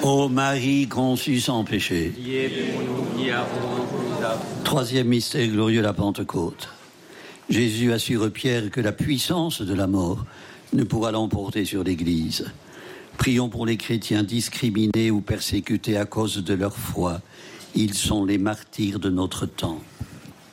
Ô Marie conçue sans péché. Priez pour nous qui avons recours à vous. Troisième mystère glorieux, la Pentecôte. Jésus assure Pierre que la puissance de la mort ne pourra l'emporter sur l'Église. Prions pour les chrétiens discriminés ou persécutés à cause de leur foi. Ils sont les martyrs de notre temps.